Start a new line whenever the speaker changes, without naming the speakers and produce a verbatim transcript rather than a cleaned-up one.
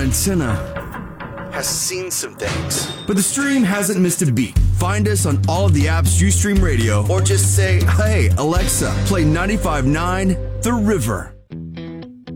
antenna
has seen some things.
But the stream hasn't missed a beat. Find us on all of the apps you stream radio, or just say, hey, Alexa, play ninety-five point nine The River.